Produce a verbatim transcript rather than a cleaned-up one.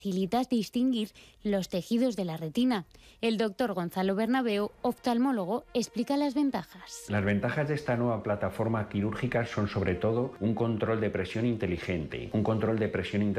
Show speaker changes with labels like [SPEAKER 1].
[SPEAKER 1] facilita distinguir los tejidos de la retina. El doctor Gonzalo Bernabeu, oftalmólogo, explica las ventajas.
[SPEAKER 2] Las ventajas de esta nueva plataforma quirúrgica son sobre todo un control de presión inteligente, un control de presión inteligente